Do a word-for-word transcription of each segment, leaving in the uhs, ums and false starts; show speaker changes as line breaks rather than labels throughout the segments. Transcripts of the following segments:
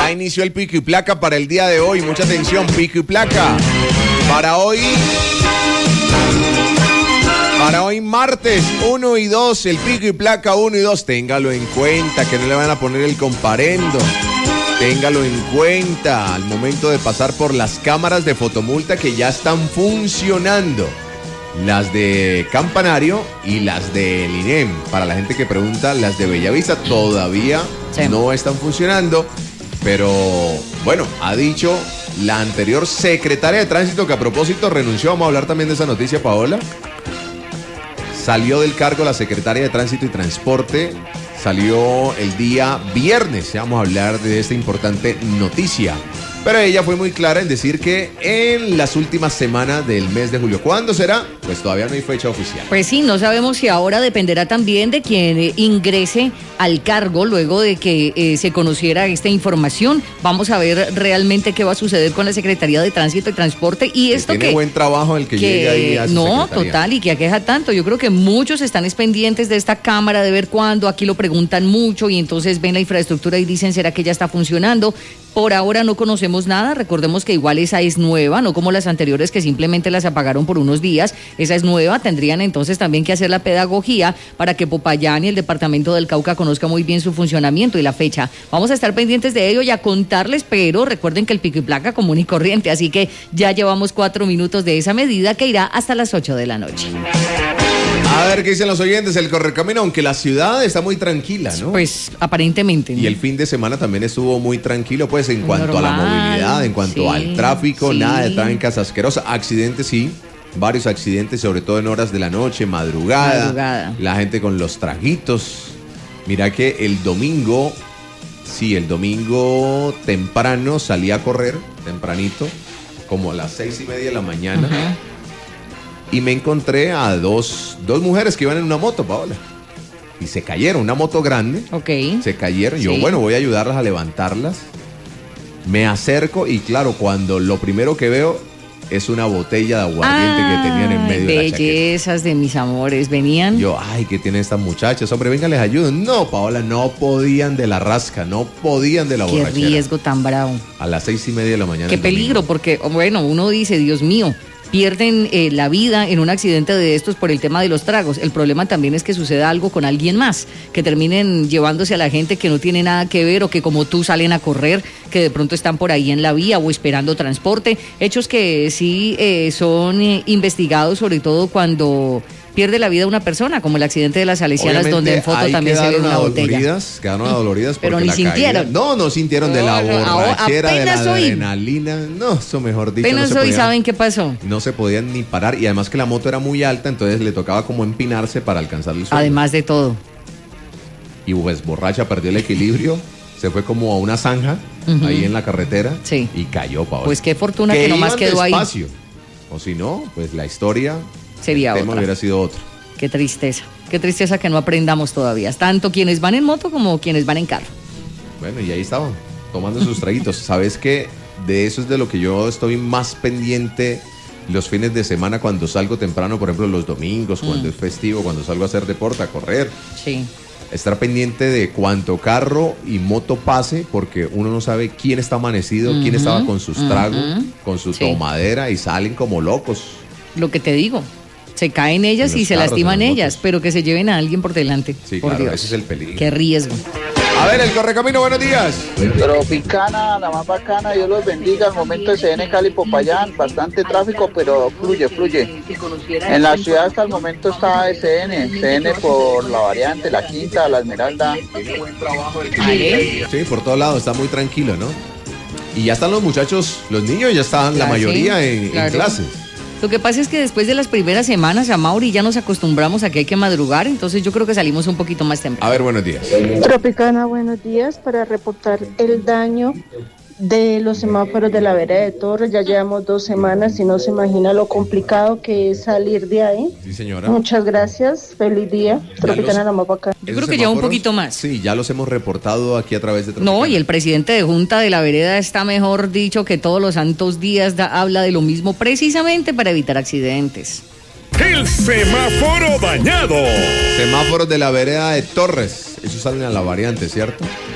Ya inició el pico y placa para el día de hoy. Mucha atención, pico y placa. Para hoy... Para hoy martes uno y dos, el pico y placa uno y dos. Téngalo en cuenta, que no le van a poner el comparendo. Téngalo en cuenta al momento de pasar por las cámaras de fotomulta que ya están funcionando. Las de Campanario y las del I N E M. Para la gente que pregunta, las de Bellavista todavía sí. no están funcionando. Pero bueno, ha dicho la anterior secretaria de Tránsito que a propósito renunció. Vamos a hablar también de esa noticia, Paola. Salió del cargo la secretaria de Tránsito y Transporte. Salió el día viernes. Vamos a hablar de esta importante noticia. Pero ella fue muy clara en decir que en las últimas semanas del mes de julio. ¿Cuándo será? Pues todavía no hay fecha oficial.
Pues sí, no sabemos si ahora dependerá también de quien eh, ingrese al cargo luego de que eh, se conociera esta información. Vamos a ver realmente qué va a suceder con la Secretaría de Tránsito y Transporte. Y esto
tiene
que,
buen trabajo el que, que llegue ahí a su
no,
secretaría.
Total, y que aqueja tanto. Yo creo que muchos están pendientes de esta cámara, de ver cuándo. Aquí lo preguntan mucho y entonces ven la infraestructura y dicen, ¿será que ya está funcionando? Por ahora no conocemos nada, recordemos que igual esa es nueva, no como las anteriores que simplemente las apagaron por unos días, esa es nueva, tendrían entonces también que hacer la pedagogía para que Popayán y el departamento del Cauca conozca muy bien su funcionamiento y la fecha. Vamos a estar pendientes de ello y a contarles, pero recuerden que el pico y placa común y corriente, así que ya llevamos cuatro minutos de esa medida que irá hasta las ocho de la noche.
A ver qué dicen los oyentes, el Correcamino, aunque la ciudad está muy tranquila, ¿no?
Pues aparentemente. ¿no?
Y el fin de semana también estuvo muy tranquilo, pues en cuanto Normal, a la movilidad, en cuanto sí, al tráfico, sí. nada de trancas asquerosas, accidentes sí, varios accidentes, sobre todo en horas de la noche, madrugada, madrugada. La gente con los trajitos. Mira que el domingo, sí, el domingo temprano salí a correr, tempranito, como a las seis y media de la mañana. Uh-huh. Y me encontré a dos, dos mujeres que iban en una moto, Paola. Y se cayeron, una moto grande.
Ok.
Se cayeron.
Sí.
Yo, bueno, voy a ayudarlas a levantarlas. Me acerco y claro, cuando lo primero que veo es una botella de aguardiente ah, que tenían en medio de la chaqueta.
Bellezas de mis amores, venían.
Yo, ay, ¿qué tienen estas muchachas? Hombre, venga, les ayudo. No, Paola, no podían de la rasca, no podían de la
Qué
borrachera.
Qué riesgo tan bravo.
A las seis y media de la mañana.
Qué peligro, porque, bueno, uno dice, Dios mío, pierden eh, la vida en un accidente de estos por el tema de los tragos. El problema también es que suceda algo con alguien más, que terminen llevándose a la gente que no tiene nada que ver o que como tú salen a correr, que de pronto están por ahí en la vía o esperando transporte. Hechos que sí eh, son eh, investigados, sobre todo cuando pierde la vida una persona, como el accidente de las Salesianas, obviamente, donde en foto también se ve una botella.
Quedaron adoloridas porque
pero ni
la
sintieron.
Caída, no, no sintieron de la borrachera, de la adrenalina.
Hoy.
No, eso mejor dicho.
Apenas
no se
hoy
podían,
saben qué pasó.
No se podían ni parar y además que la moto era muy alta, entonces le tocaba como empinarse para alcanzar el suelo.
Además de todo.
Y pues borracha perdió el equilibrio, se fue como a una zanja uh-huh. ahí en la carretera
sí.
y cayó, Paola.
Pues qué fortuna que, que nomás quedó
despacio.
ahí.
O si no, pues la historia
sería
el tema
otra.
hubiera sido otro.
Qué tristeza, qué tristeza que no aprendamos todavía, tanto quienes van en moto como quienes van en carro.
Bueno, y ahí estaban, tomando sus traguitos. ¿Sabes qué? De eso es de lo que yo estoy más pendiente los fines de semana cuando salgo temprano, por ejemplo los domingos, mm. cuando es festivo, cuando salgo a hacer deporte, a correr.
Sí.
Estar pendiente de cuánto carro y moto pase, porque uno no sabe quién está amanecido, uh-huh, quién estaba con sus tragos, uh-huh. con su sí. tomadera y salen como locos.
Lo que te digo. Se caen ellas y se carros, lastiman ellas, pero que se lleven a alguien por delante.
Sí,
por
claro,
Dios.
ese es el peligro.
Qué riesgo.
A ver, el Correcamino, buenos días.
Tropicana, la más bacana, Dios los bendiga. Al momento de C N Cali Popayán, bastante tráfico, pero fluye, fluye. En la ciudad hasta el momento está C N, C N por la variante, la Quinta, la Esmeralda.
Sí, por todos lados, está muy tranquilo, ¿no? Y ya están los muchachos, los niños ya están la mayoría sí, en, claro. en clases.
Lo que pasa es que después de las primeras semanas, a Mauri, ya nos acostumbramos a que hay que madrugar, entonces yo creo que salimos un poquito más temprano.
A ver, buenos días.
Tropicana, buenos días, para reportar el daño de los semáforos de la vereda de Torres. Ya llevamos dos semanas y no se imagina lo complicado que es salir de ahí.
Sí, señora.
Muchas gracias, feliz día. Tropicana, la más bacana.
Yo creo que ya un poquito más.
Sí, ya los hemos reportado aquí a través de Tropicana.
No, y el presidente de Junta de la Vereda está, mejor dicho, que todos los santos días da, habla de lo mismo, precisamente para evitar accidentes.
El semáforo dañado.
Semáforos de la vereda de Torres. Eso salen a la variante, ¿cierto?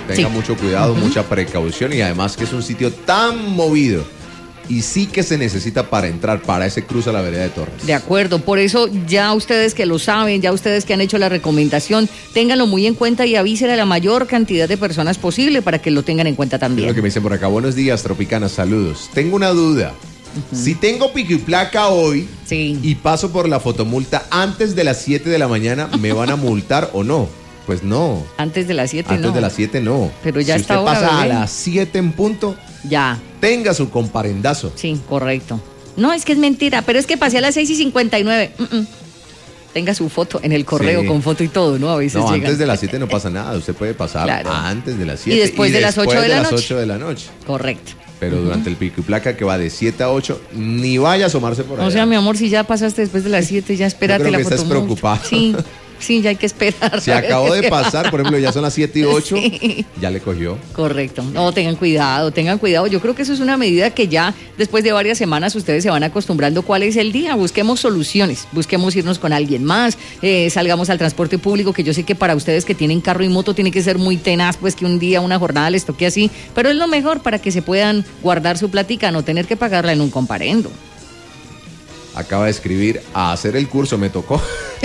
Tenga
Sí.
mucho cuidado, uh-huh. mucha precaución y además que es un sitio tan movido y sí que se necesita para entrar para ese cruce a la vereda de Torres.
De acuerdo, por eso ya ustedes que lo saben, ya ustedes que han hecho la recomendación, ténganlo muy en cuenta y avísenle a la mayor cantidad de personas posible para que lo tengan en cuenta también.
Es lo que me dicen por acá. Buenos días, Tropicana, saludos. Tengo una duda. Uh-huh. Si tengo pico y placa hoy
sí.
y paso por la fotomulta antes de las siete de la mañana, ¿me van a multar o no? Pues no.
Antes de las siete no.
Antes de las siete no.
Pero ya
si
está
usted
ahora,
pasa
bebé.
a las siete en punto,
ya.
Tenga su comparendazo.
Sí, correcto. No, es que es mentira, pero es que pasé a las seis y cincuenta y nueve. Mm-mm. Tenga su foto en el correo sí. con foto y todo, ¿no? A veces
No,
llegan.
antes de las siete no pasa nada. Usted puede pasar
claro.
antes de las siete.
Y después de las ocho de la noche.
ocho de la noche.
Correcto.
Pero uh-huh. durante el pico y placa que va de siete a ocho, ni vaya a asomarse por ahí.
O sea, mi amor, si ya pasaste después de las siete, ya espérate la foto.
Estás preocupado.
Sí. Sí, ya hay que esperar.
Se acabó de pasar, por ejemplo, ya son las siete y ocho, sí. ya le cogió.
Correcto. No, tengan cuidado, tengan cuidado. Yo creo que eso es una medida que ya después de varias semanas ustedes se van acostumbrando cuál es el día. Busquemos soluciones, busquemos irnos con alguien más, eh, salgamos al transporte público, que yo sé que para ustedes que tienen carro y moto tiene que ser muy tenaz, pues que un día, una jornada les toque así, pero es lo mejor para que se puedan guardar su platica, no tener que pagarla en un comparendo.
Acaba de escribir, a hacer el curso me tocó.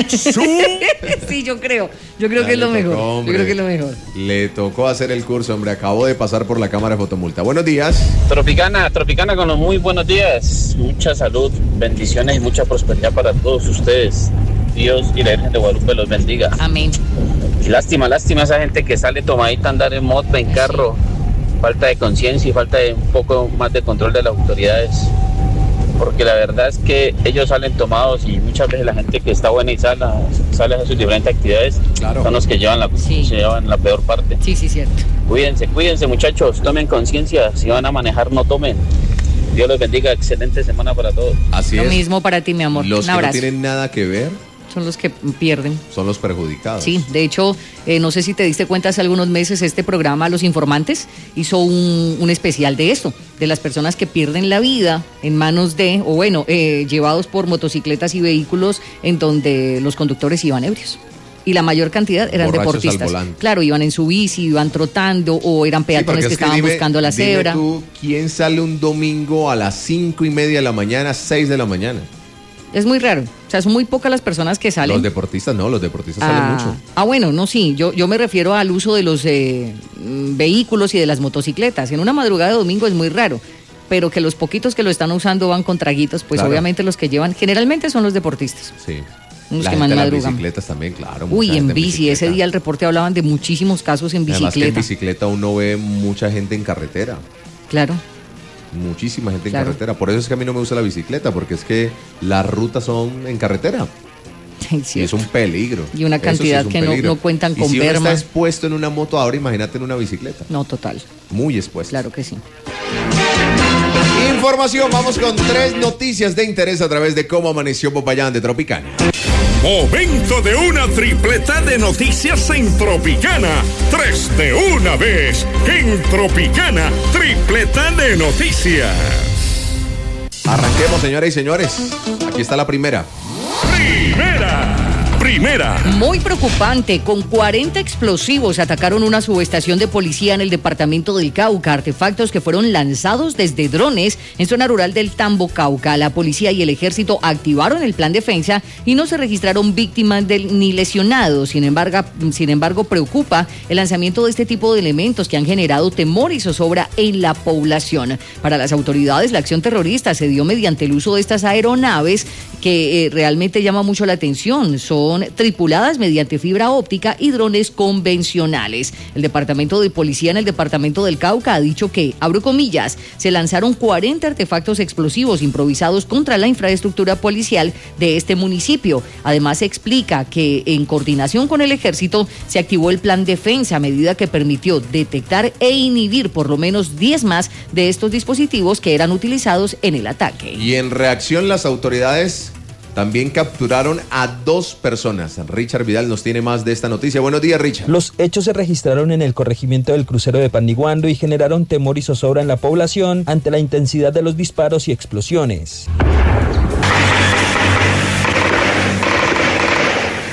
Sí, yo creo. Yo creo ya que es lo tocó, mejor. Hombre, yo creo que es lo mejor.
Le tocó hacer el curso, hombre. Acabo de pasar por la cámara de fotomulta. Buenos días.
Tropicana, Tropicana con los muy buenos días. Mucha salud, bendiciones y mucha prosperidad para todos ustedes. Dios y la Virgen de Guadalupe los bendiga.
Amén.
Y lástima, lástima esa gente que sale tomadita a andar en moto, en carro. Falta de conciencia y falta de un poco más de control de las autoridades. Porque la verdad es que ellos salen tomados y muchas veces la gente que está buena y sale, sale a sus diferentes actividades claro. son los que llevan la, sí. se llevan la peor parte.
Sí, sí, cierto.
Cuídense, cuídense muchachos, tomen conciencia, si van a manejar no tomen. Dios los bendiga, excelente semana para todos.
Así
Lo
es.
mismo para ti, mi amor.
Los
un
que
abrazo.
no tienen nada que ver
son los que pierden.
Son los perjudicados.
Sí, de hecho, eh, no sé si te diste cuenta, hace algunos meses este programa Los Informantes hizo un, un especial de esto, de las personas que pierden la vida en manos de, o bueno, eh, llevados por motocicletas y vehículos en donde los conductores iban ebrios. Y la mayor cantidad eran
borrachos
deportistas. Claro, iban en su bici, iban trotando o eran peatones sí, que estaban que dime, buscando la cebra.
Dime tú, ¿quién sale un domingo a las cinco y media de la mañana, seis de la mañana?
Es muy raro, o sea, son muy pocas las personas que salen.
Los deportistas no, los deportistas
ah,
salen mucho.
Ah, bueno, no, sí, yo, yo me refiero al uso de los eh, vehículos y de las motocicletas. En una madrugada de domingo es muy raro, pero que los poquitos que lo están usando van con traguitos, pues claro. Obviamente los que llevan, generalmente son los deportistas.
Sí.
Los
la
que
gente
más
de las
madrugan.
bicicletas también, claro.
Uy, en bici, ese día el reporte hablaban de muchísimos casos en bicicleta.
Además que en bicicleta uno ve mucha gente en carretera.
Claro.
Muchísima gente
claro.
en carretera. Por eso es que a mí no me gusta la bicicleta, porque es que las rutas son en carretera.
Sí,
y es un peligro.
Y una cantidad sí que no, no cuentan con
y si
berma.
uno está expuesto en una moto ahora, imagínate en una bicicleta.
No, total.
Muy expuesto.
Claro que sí.
Información, vamos con tres noticias de interés a través de Cómo Amaneció Popayán de Tropicana.
Momento de una tripleta de noticias en Tropicana. Tres de una vez. En Tropicana, tripleta de noticias.
Arranquemos, señoras y señores. Aquí está la primera.
Primera. Primera.
Muy preocupante, con cuarenta explosivos atacaron una subestación de policía en el departamento del Cauca, artefactos que fueron lanzados desde drones en zona rural del Tambo, Cauca. La policía y el ejército activaron el plan defensa y no se registraron víctimas del, ni lesionados. Sin embargo, sin embargo, preocupa el lanzamiento de este tipo de elementos que han generado temor y zozobra en la población. Para las autoridades, la acción terrorista se dio mediante el uso de estas aeronaves que eh, realmente llama mucho la atención. Son tripuladas mediante fibra óptica y drones convencionales. El departamento de policía en el departamento del Cauca ha dicho que, abro comillas, se lanzaron cuarenta artefactos explosivos improvisados contra la infraestructura policial de este municipio. Además, se explica que en coordinación con el ejército se activó el plan defensa, a medida que permitió detectar e inhibir por lo menos diez más de estos dispositivos que eran utilizados en el ataque.
Y en reacción, las autoridades también capturaron a dos personas. Richard Vidal nos tiene más de esta noticia. Buenos días, Richard.
Los hechos se registraron en el corregimiento del crucero de Paniguando y generaron temor y zozobra en la población ante la intensidad de los disparos y explosiones.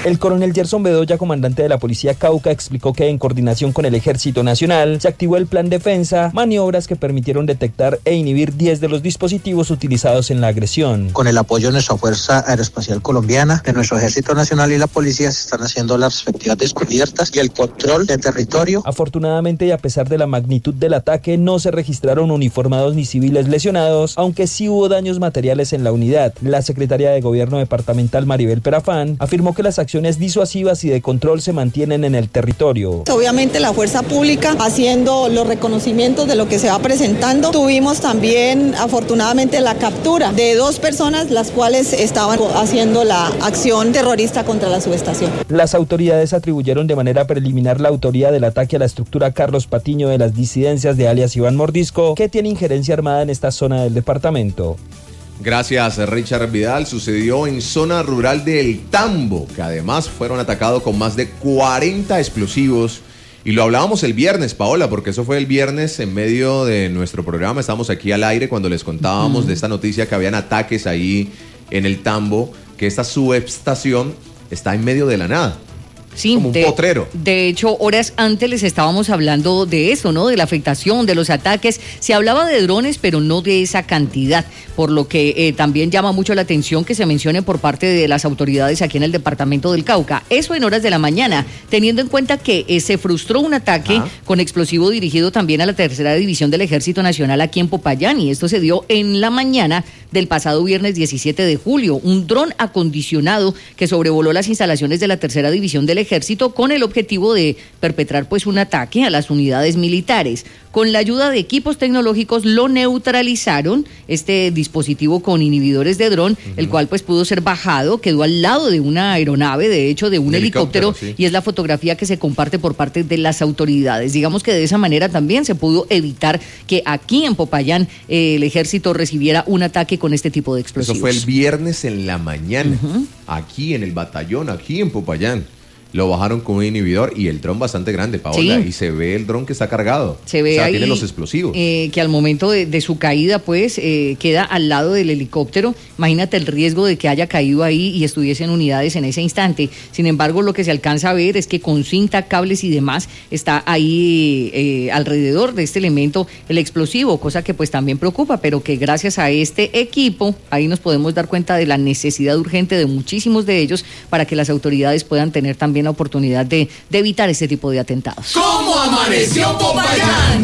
El coronel Gerson Bedoya, comandante de la Policía Cauca, explicó que en coordinación con el Ejército Nacional se activó el plan defensa, maniobras que permitieron detectar e inhibir diez de los dispositivos utilizados en la agresión.
Con el apoyo de nuestra Fuerza Aeroespacial Colombiana, de nuestro Ejército Nacional y la Policía, se están haciendo las respectivas descubiertas y el control de territorio.
Afortunadamente, y a pesar de la magnitud del ataque, no se registraron uniformados ni civiles lesionados, aunque sí hubo daños materiales en la unidad. La secretaria de Gobierno departamental, Maribel Perafán, afirmó que las acciones disuasivas y de control se mantienen en el territorio.
Obviamente la fuerza pública haciendo los reconocimientos de lo que se va presentando. Tuvimos también afortunadamente la captura de dos personas las cuales estaban haciendo la acción terrorista contra la subestación.
Las autoridades atribuyeron de manera preliminar la autoría del ataque a la estructura Carlos Patiño de las disidencias de alias Iván Mordisco, que tiene injerencia armada en esta zona del departamento.
Gracias, Richard Vidal. Sucedió en zona rural del Tambo, que además fueron atacados con más de cuarenta explosivos. Y lo hablábamos el viernes, Paola, porque eso fue el viernes en medio de nuestro programa. Estábamos aquí al aire cuando les contábamos uh-huh. de esta noticia que habían ataques ahí en el Tambo, que esta subestación está en medio de la nada.
Sí,
como un
de,
potrero.
De hecho, horas antes les estábamos hablando de eso, ¿no? De la afectación, de los ataques. Se hablaba de drones, pero no de esa cantidad, por lo que eh, también llama mucho la atención que se mencione por parte de las autoridades aquí en el departamento del Cauca. Eso en horas de la mañana, teniendo en cuenta que eh, se frustró un ataque ah. con explosivo dirigido también a la tercera división del Ejército Nacional aquí en Popayán, y esto se dio en la mañana del pasado viernes diecisiete de julio. Un dron acondicionado que sobrevoló las instalaciones de la tercera división del Ejército con el objetivo de perpetrar pues un ataque a las unidades militares. Con la ayuda de equipos tecnológicos lo neutralizaron, este dispositivo con inhibidores de dron, uh-huh. el cual pues pudo ser bajado, quedó al lado de una aeronave, de hecho de un, un helicóptero, helicóptero sí. y es la fotografía que se comparte por parte de las autoridades. Digamos que de esa manera también se pudo evitar que aquí en Popayán eh, el ejército recibiera un ataque con este tipo de explosivos.
Eso fue el viernes en la mañana, uh-huh. aquí en el batallón, aquí en Popayán. Lo bajaron con un inhibidor y el dron bastante grande, Paola, sí. y se ve el dron que está cargado.
Se ve
o sea,
ahí,
tiene los explosivos.
Eh, que al momento de, de su caída, pues, eh, queda al lado del helicóptero. Imagínate el riesgo de que haya caído ahí y estuviesen unidades en ese instante. Sin embargo, lo que se alcanza a ver es que con cinta, cables y demás está ahí eh, alrededor de este elemento el explosivo, cosa que pues también preocupa, pero que gracias a este equipo, ahí nos podemos dar cuenta de la necesidad urgente de muchísimos de ellos para que las autoridades puedan tener también la oportunidad de, de evitar este tipo de atentados.
¿Cómo amaneció Popayán?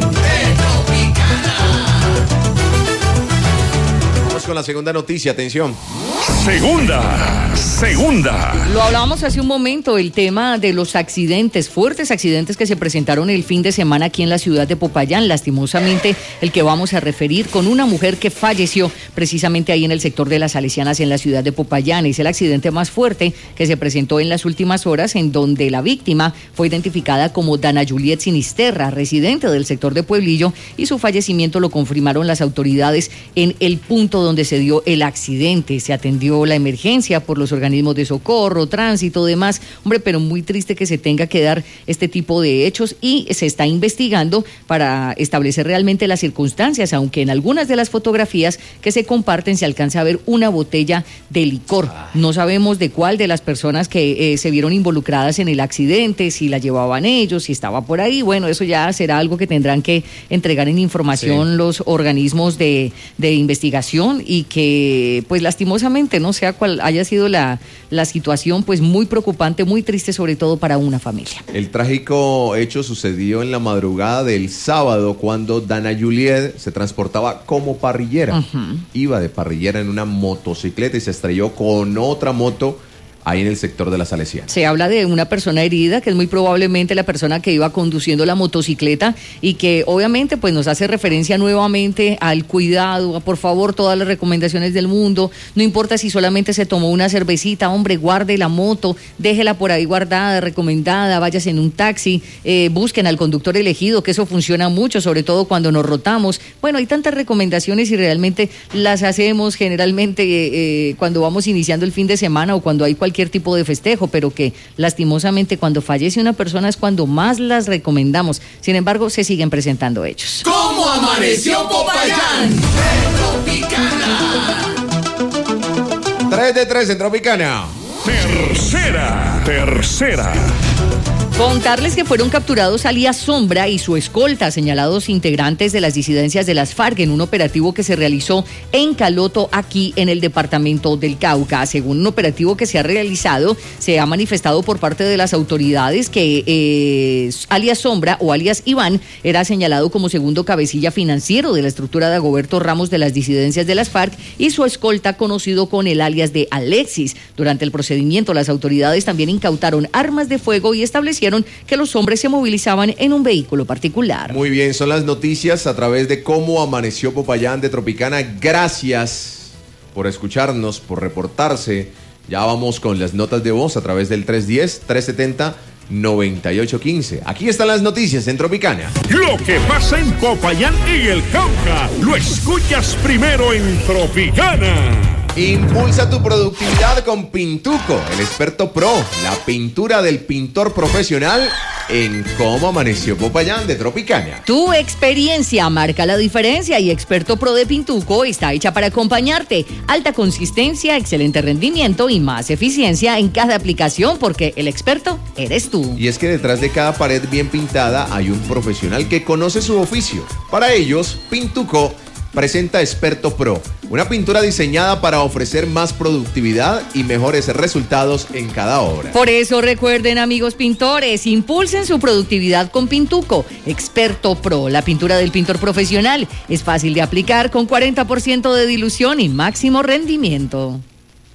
Vamos con la segunda noticia, atención.
Segunda, segunda.
Lo hablábamos hace un momento, el tema de los accidentes, fuertes accidentes que se presentaron el fin de semana aquí en la ciudad de Popayán. Lastimosamente, el que vamos a referir con una mujer que falleció precisamente ahí en el sector de las Salesianas en la ciudad de Popayán. Es el accidente más fuerte que se presentó en las últimas horas, en donde la víctima fue identificada como Dana Juliet Sinisterra, residente del sector de Pueblillo, y su fallecimiento lo confirmaron las autoridades en el punto donde se dio el accidente. Se atendió la emergencia por los organismos de socorro, tránsito, demás. Hombre, pero muy triste que se tenga que dar este tipo de hechos y se está investigando para establecer realmente las circunstancias, aunque en algunas de las fotografías que se comparten se alcanza a ver una botella de licor. No sabemos de cuál de las personas que eh, se vieron involucradas en el accidente, si la llevaban ellos, si estaba por ahí. Bueno, eso ya será algo que tendrán que entregar en información sí. los organismos de, de investigación y que, pues lastimosamente, no sea cual haya sido la, la situación, pues muy preocupante, muy triste, sobre todo para una familia.
El trágico hecho sucedió en la madrugada del sábado cuando Dana Juliet se transportaba como parrillera. Uh-huh. Iba de parrillera en una motocicleta y se estrelló con otra moto ahí en el sector de la Salesiana.
Se habla de una persona herida, que es muy probablemente la persona que iba conduciendo la motocicleta y que obviamente pues nos hace referencia nuevamente al cuidado, a, por favor, todas las recomendaciones del mundo, no importa si solamente se tomó una cervecita, hombre, guarde la moto, déjela por ahí guardada, recomendada, váyase en un taxi, eh, busquen al conductor elegido, que eso funciona mucho, sobre todo cuando nos rotamos. Bueno, hay tantas recomendaciones y realmente las hacemos generalmente eh, eh, cuando vamos iniciando el fin de semana o cuando hay cualquier cualquier tipo de festejo, pero que lastimosamente cuando fallece una persona es cuando más las recomendamos. Sin embargo, se siguen presentando hechos.
¿Cómo amaneció Popayán? Tropicana.
tres de tres en Tropicana.
Tercera, tercera.
Contarles que fueron capturados alias Sombra y su escolta, señalados integrantes de las disidencias de las FARC en un operativo que se realizó en Caloto, aquí en el departamento del Cauca. Según un operativo que se ha realizado, se ha manifestado por parte de las autoridades que eh, alias Sombra o alias Iván era señalado como segundo cabecilla financiero de la estructura de Dagoberto Ramos de las disidencias de las FARC y su escolta conocido con el alias de Alexis. Durante el procedimiento, las autoridades también incautaron armas de fuego y establecieron que los hombres se movilizaban en un vehículo particular.
Muy bien, son las noticias a través de cómo amaneció Popayán de Tropicana. Gracias por escucharnos, por reportarse. Ya vamos con las notas de voz a través del tres uno cero, tres siete cero, nueve ocho uno cinco. Aquí están las noticias en Tropicana.
Lo que pasa en Popayán y el Cauca, lo escuchas primero en Tropicana.
Impulsa tu productividad con Pintuco, el experto pro, la pintura del pintor profesional en Cómo Amaneció Popayán de Tropicana.
Tu experiencia marca la diferencia y Experto Pro de Pintuco está hecha para acompañarte. Alta consistencia, excelente rendimiento y más eficiencia en cada aplicación porque el experto eres tú.
Y es que detrás de cada pared bien pintada hay un profesional que conoce su oficio. Para ellos, Pintuco presenta Experto Pro, una pintura diseñada para ofrecer más productividad y mejores resultados en cada obra.
Por eso recuerden, amigos pintores, impulsen su productividad con Pintuco, Experto Pro, la pintura del pintor profesional. Es fácil de aplicar con cuarenta por ciento de dilución y máximo rendimiento.